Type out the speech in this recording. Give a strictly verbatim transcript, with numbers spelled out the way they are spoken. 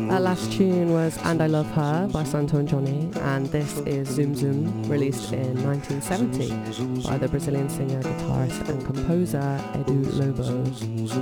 That last tune was And I Love Her by Santo and Johnny, and this is Zoom Zoom, released in nineteen seventy by the Brazilian singer, guitarist and composer Edu Lobo.